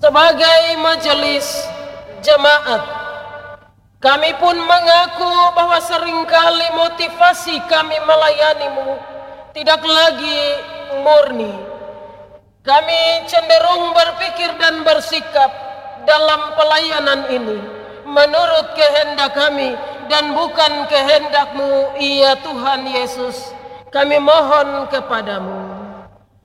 Sebagai majelis jemaat, kami pun mengaku bahwa seringkali motivasi kami melayanimu tidak lagi murni. Kami cenderung berpikir dan bersikap dalam pelayanan ini menurut kehendak kami dan bukan kehendak-Mu, ya Tuhan Yesus. Kami mohon kepadamu,